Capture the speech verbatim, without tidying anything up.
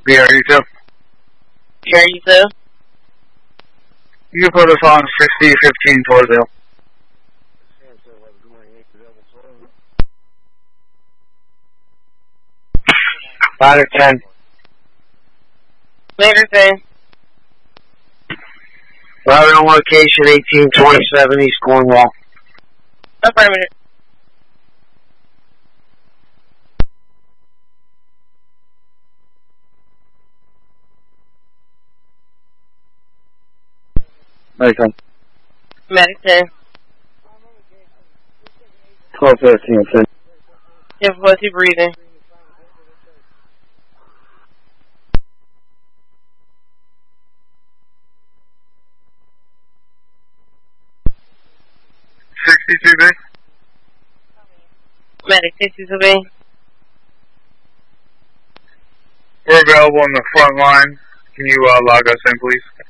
B R U two. B R U two. You can put us on sixty fifteen Torresdale. Ladder ten. Later thing. Ladder on location eighteen twenty-seven East Cornwall. Affirmative. Medic ten. Medic ten. twelve thirteen, ten. Difficulty breathing. sixty-two B. Medic sixty-two B. We're available on the front line. Can you uh, log us in, please?